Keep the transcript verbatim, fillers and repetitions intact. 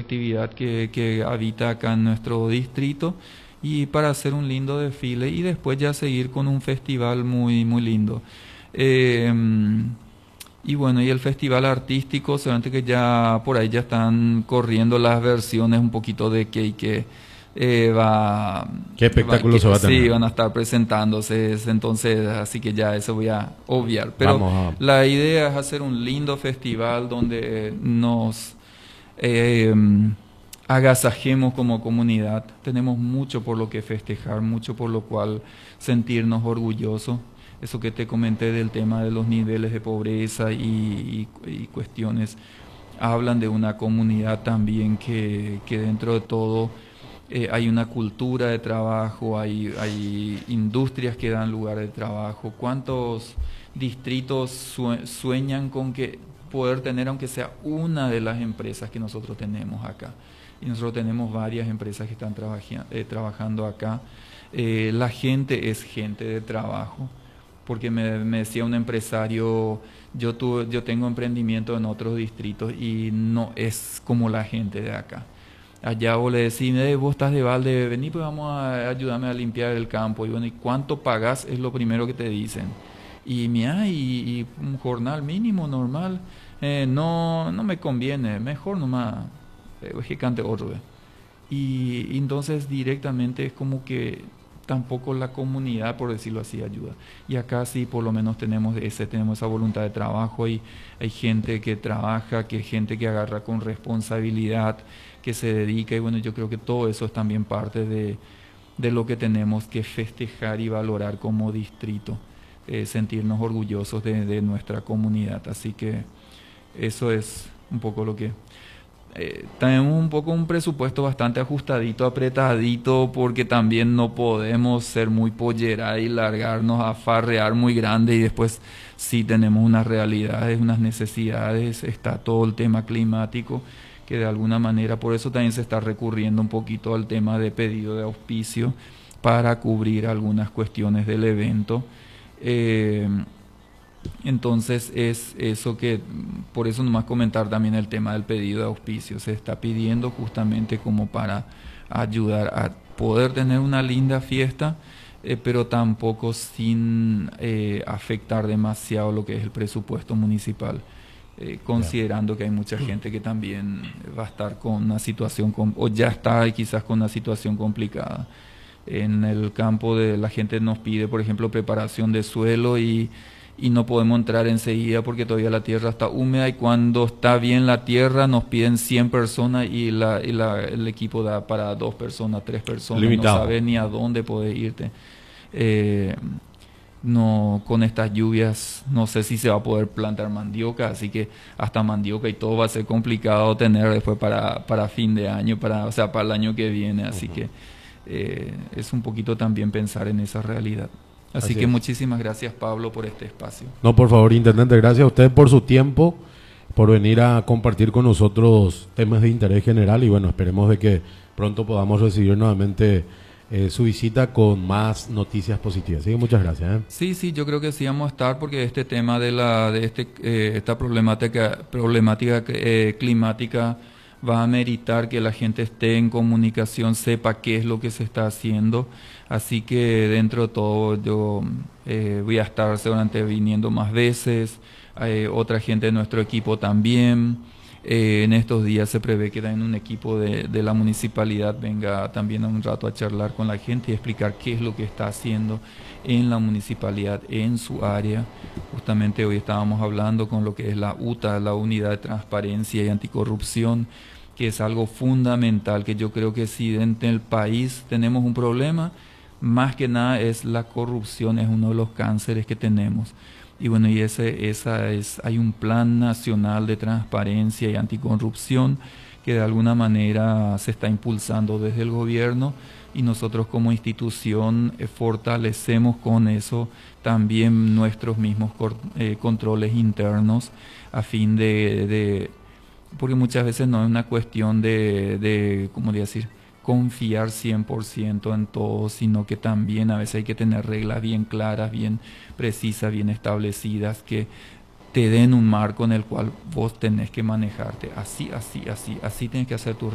colectividad que, que habita acá en nuestro distrito y para hacer un lindo desfile y después ya seguir con un festival muy, muy lindo. Eh, y bueno, y el festival artístico, solamente que ya por ahí ya están corriendo las versiones un poquito de que, que eh, va, ¿Qué va espectáculo que, se va a sí, tener? van a estar presentándose, entonces así que ya eso voy a obviar. Pero Vamos a... la idea es hacer un lindo festival donde nos eh, agasajemos como comunidad. Tenemos mucho por lo que festejar, mucho por lo cual sentirnos orgullosos. Eso que te comenté del tema de los niveles de pobreza y, y, y cuestiones, hablan de una comunidad también que, que dentro de todo eh, hay una cultura de trabajo, hay, hay industrias que dan lugar de trabajo. ¿Cuántos distritos sueñan con que poder tener aunque sea una de las empresas que nosotros tenemos acá? Y nosotros tenemos varias empresas que están eh, trabajando acá. Eh, la gente es gente de trabajo. Porque me, me decía un empresario, yo, tuve, yo tengo emprendimiento en otros distritos y no es como la gente de acá. Allá vos le decís, eh, vos estás de balde, vení pues vamos a ayudarme a limpiar el campo. Y bueno, ¿y cuánto pagás? Es lo primero que te dicen. Y mira, y, y un jornal mínimo, normal, eh, no, no me conviene, mejor nomás, eh, que cante otro. Eh. Y, y entonces directamente es como que tampoco la comunidad, por decirlo así, ayuda. Y acá sí, por lo menos tenemos ese, tenemos esa voluntad de trabajo y hay gente que trabaja, que hay gente que agarra con responsabilidad, que se dedica y bueno, yo creo que todo eso es también parte de, de lo que tenemos que festejar y valorar como distrito, eh, sentirnos orgullosos de, de nuestra comunidad. Así que eso es un poco lo que... Eh, tenemos un poco un presupuesto bastante ajustadito, apretadito, porque también no podemos ser muy pollera y largarnos a farrear muy grande y después sí tenemos unas realidades, unas necesidades, está todo el tema climático, que de alguna manera, por eso también se está recurriendo un poquito al tema de pedido de auspicio para cubrir algunas cuestiones del evento. Eh, Entonces es eso que, por eso nomás comentar también el tema del pedido de auspicio. Se está pidiendo justamente como para ayudar a poder tener una linda fiesta, eh, pero tampoco sin eh, afectar demasiado lo que es el presupuesto municipal, eh, considerando que hay mucha gente que también va a estar con una situación, con, o ya está quizás con una situación complicada. En el campo de la gente nos pide, por ejemplo, preparación de suelo y y no podemos entrar enseguida porque todavía la tierra está húmeda y cuando está bien la tierra nos piden cien personas y, la, y la, el equipo da para dos personas, tres personas, Limitado. no sabes ni a dónde puedes irte. Eh, no, con estas lluvias no sé si se va a poder plantar mandioca, así que hasta mandioca y todo va a ser complicado tener después para, para fin de año, para, o sea, para el año que viene, así uh-huh. que eh, es un poquito también pensar en esa realidad. Así, Así que es. Muchísimas gracias, Pablo, por este espacio. No, por favor, intendente, gracias a usted por su tiempo, por venir a compartir con nosotros temas de interés general y bueno, esperemos de que pronto podamos recibir nuevamente eh, su visita con más noticias positivas. Así que muchas gracias. ¿eh? Sí, sí, yo creo que sí vamos a estar porque este tema de la de este eh, esta problemática problemática eh, climática va a meritar que la gente esté en comunicación, sepa qué es lo que se está haciendo. Así que dentro de todo yo eh, voy a estar seguramente viniendo más veces, eh, otra gente de nuestro equipo también. Eh, en estos días se prevé que también un equipo de, de la municipalidad venga también un rato a charlar con la gente y explicar qué es lo que está haciendo en la municipalidad, en su área. Justamente hoy estábamos hablando con lo que es la U T A, la Unidad de Transparencia y Anticorrupción, que es algo fundamental, que yo creo que si dentro del país tenemos un problema, más que nada es la corrupción, es uno de los cánceres que tenemos. Y bueno, y ese, esa es, hay un plan nacional de transparencia y anticorrupción que de alguna manera se está impulsando desde el gobierno y nosotros como institución eh, fortalecemos con eso también nuestros mismos eh, controles internos a fin de, de, porque muchas veces no es una cuestión de, de ¿cómo decir?, confiar cien por ciento en todo, sino que también a veces hay que tener reglas bien claras, bien precisas, bien establecidas, que te den un marco en el cual vos tenés que manejarte. Así, así, así, así tienes que hacer tus